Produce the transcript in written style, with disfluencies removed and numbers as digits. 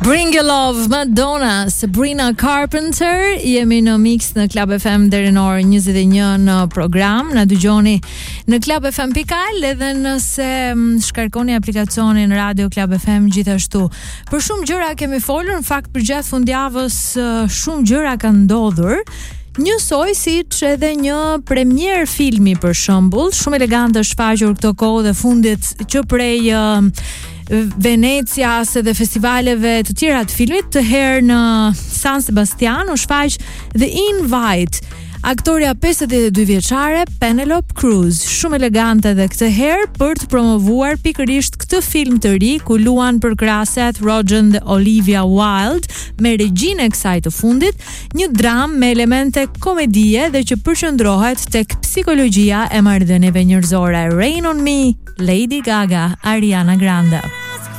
Bring Your Love, Madonna, Sabrina Carpenter. Jemi në Mix në Club FM deri në orën 21 në program. Na dëgjoni në clubfm.al edhe nëse shkarkoni aplikacionin Radio Club FM gjithashtu. Për shumë gjëra kemi folur, në fakt për gjatë fundjavës shumë gjëra kanë ndodhur. Njësoj siç edhe një premier filmi për shembull, shumë elegant është shfaqur këto kohë dhe fundit që prej Venecias dhe festivaleve të tjera të filmit, të herë në San Sebastian u shfaq The Invite. Aktoria 52 vjeçare Penelope Cruz, shumë elegante edhe këtë herë për të promovuar pikërisht këtë film të ri ku luan për krahaset Rogen dhe Olivia Wilde me regjinë e kësaj të fundit, një dramë me elemente komedie dhe që përqendrohet tek psikologjia e marrëdhënieve njerëzore. Rain on Me, Lady Gaga, Ariana Grande.